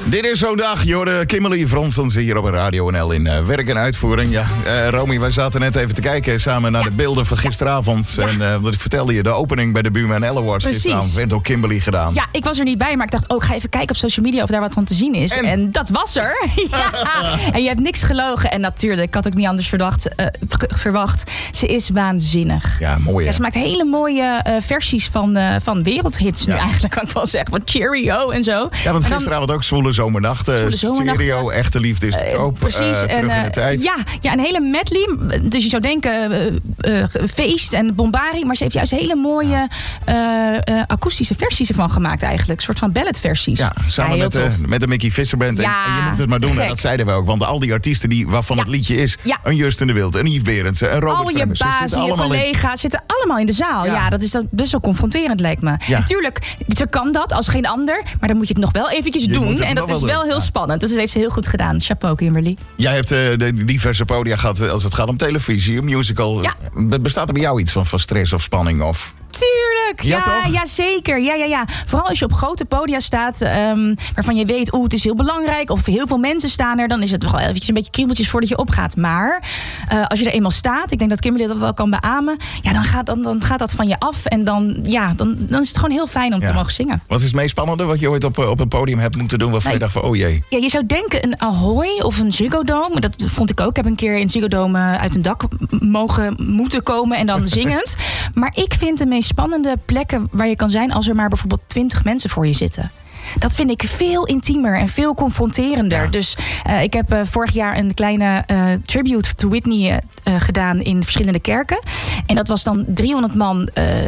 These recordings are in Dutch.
Dit is zo'n dag. Je hoorde Kimberly Fronsons hier op Radio NL in werk en uitvoering. Ja, Romy, wij zaten net even te kijken samen naar de beelden van gisteravond. Ja. En wat ik vertelde je, de opening bij de Buma NL Awards gisteravond werd door Kimberly gedaan. Ja, ik was er niet bij, maar ik dacht, ik ga even kijken op social media of daar wat van te zien is. En dat was er. Ja. En je hebt niks gelogen. En natuurlijk, ik had ook niet anders verwacht. Ze is waanzinnig. Ja, mooi hè? Ja, ze maakt hele mooie versies van wereldhits nu eigenlijk, kan ik wel zeggen. Van Cheerio en zo. Ja, want gisteravond ook Zwoele Zomernacht. Stereo, Echte Liefde is te koop. Precies. Terug in de tijd. Ja, een hele medley. Dus je zou denken feest en bombari. Maar ze heeft juist hele mooie akoestische versies ervan gemaakt eigenlijk. Een soort van balladversies. Ja, samen met de Mickey Visser Band. Ja, en je moet het maar doen. En dat zeiden we ook. Want al die artiesten waarvan het liedje is. Ja. Een Justin de Wild, een Yves Berendsen, een Robert Fremmers. Al je bazen, je collega's zitten allemaal in de zaal. Ja, dat is best wel confronterend lijkt me. Ja. Natuurlijk, ze kan dat als geen ander. Maar dan moet je het nog wel eventjes doen. En dat is wel heel spannend. Dus dat heeft ze heel goed gedaan. Chapeau, Kimberly. Jij hebt de diverse podia gehad als het gaat om televisie, een musical. Ja. Bestaat er bij jou iets van stress of spanning? Of... Tuurlijk, ja, zeker. Ja. Vooral als je op grote podia staat, waarvan je weet, het is heel belangrijk, of heel veel mensen staan er, dan is het wel eventjes een beetje kriebeltjes voordat je opgaat. Maar als je er eenmaal staat, ik denk dat Kimberly dat wel kan beamen, ja, dan gaat dat van je af en dan is het gewoon heel fijn om te mogen zingen. Wat is het meest spannende wat je ooit op een podium hebt moeten doen waarvan je dacht van, jee? Ja, je zou denken een Ahoy of een Ziggo Dome, dat vond ik ook. Ik heb een keer in Ziggo Dome uit een dak moeten komen en dan zingend. Maar ik vind de meest spannende plekken waar je kan zijn als er maar bijvoorbeeld 20 mensen voor je zitten. Dat vind ik veel intiemer en veel confronterender. Ja. Dus ik heb vorig jaar een kleine tribute to Whitney gedaan in verschillende kerken. En dat was dan 300 man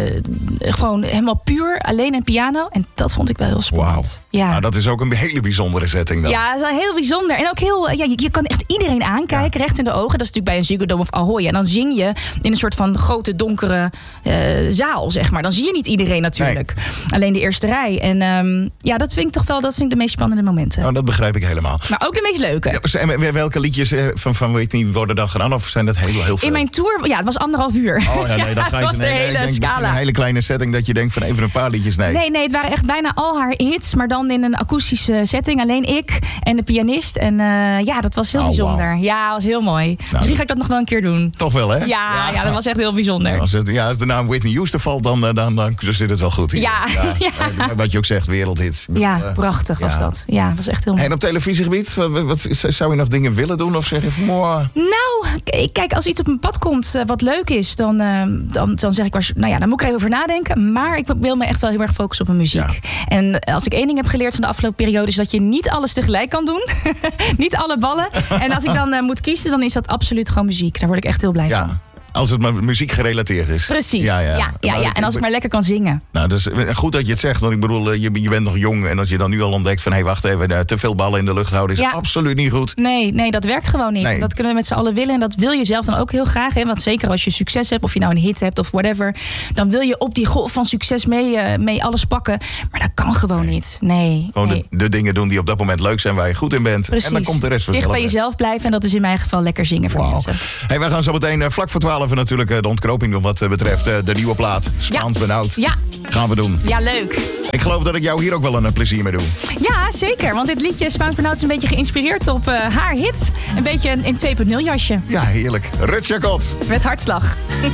gewoon helemaal puur, alleen een piano. En dat vond ik wel heel spannend. Wauw. Ja. Nou, dat is ook een hele bijzondere setting dan. Ja, dat is wel heel bijzonder. En ook heel, je kan echt iedereen aankijken, recht in de ogen. Dat is natuurlijk bij een Ziggo Dome of Ahoy. En dan zing je in een soort van grote donkere zaal, zeg maar. Dan zie je niet iedereen natuurlijk. Nee. Alleen de eerste rij. En dat vind ik de meest spannende momenten. Oh, dat begrijp ik helemaal. Maar ook de meest leuke. Ja, en welke liedjes van Whitney worden dan gedaan? Of zijn dat heel veel? In mijn tour, het was 1,5 uur. Oh ja, nee, dan ga je was de hele scala. Een hele kleine setting dat je denkt van even een paar liedjes. Nee, het waren echt bijna al haar hits, maar dan in een akoestische setting. Alleen ik en de pianist. En dat was heel bijzonder. Wow. Ja, dat was heel mooi. Nou, misschien ga ik dat nog wel een keer doen. Toch wel, hè? Ja, dat was echt heel bijzonder. Als de naam Whitney Houston valt, dan zit het wel goed. Ja. Wat je ook zegt, wereldhit. Ja, prachtig was dat. Ja, dat was echt heel mooi. En op televisiegebied, wat zou je nog dingen willen doen? Of zeg je van, Nou, kijk, als iets op mijn pad komt wat leuk is, dan zeg ik, dan moet ik er even over nadenken. Maar ik wil me echt wel heel erg focussen op mijn muziek. Ja. En als ik één ding heb geleerd van de afgelopen periode, is dat je niet alles tegelijk kan doen. Niet alle ballen. En als ik dan moet kiezen, dan is dat absoluut gewoon muziek. Daar word ik echt heel blij van. Als het maar muziek gerelateerd is. Precies, ja. En als ik maar lekker kan zingen. Nou, dus goed dat je het zegt. Want ik bedoel, je bent nog jong. En als je dan nu al ontdekt van, wacht even, te veel ballen in de lucht houden is absoluut niet goed. Nee, dat werkt gewoon niet. Nee. Dat kunnen we met z'n allen willen. En dat wil je zelf dan ook heel graag. Hè? Want zeker als je succes hebt, of je nou een hit hebt of whatever, dan wil je op die golf van succes mee alles pakken. Maar dat kan gewoon niet. Nee. Gewoon de dingen doen die op dat moment leuk zijn, waar je goed in bent. Precies. En dan komt de rest vanzelf. Dicht bij jezelf blijven. En dat is in mijn geval lekker zingen voor mensen. Hey, wij gaan zo meteen vlak voor 12 natuurlijk de ontknoping doen wat betreft de nieuwe plaat. Spaans benauwd. Ja. Gaan we doen. Ja, leuk. Ik geloof dat ik jou hier ook wel een plezier mee doe. Ja, zeker. Want dit liedje Spaans benauwd is een beetje geïnspireerd op haar hit. Een beetje een 2.0 jasje. Ja, heerlijk. Rut Jacot. Met hartslag.